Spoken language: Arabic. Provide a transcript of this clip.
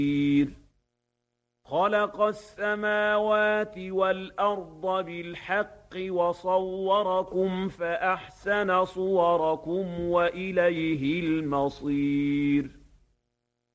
خلق السماوات والأرض بالحق وصوركم فأحسن صوركم وإليه المصير